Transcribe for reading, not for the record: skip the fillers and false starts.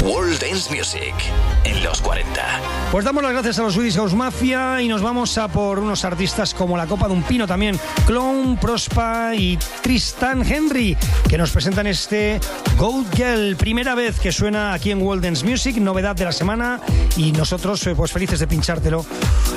World Dance Music en los 40. Pues damos las gracias a los Swedish House Mafia y nos vamos a por unos artistas como La Copa de un Pino también, Clone, Prospa y Tristan Henry, que nos presentan este Goat Girl, primera vez que suena aquí en World Dance Music, novedad de la semana, y nosotros pues felices de pinchártelo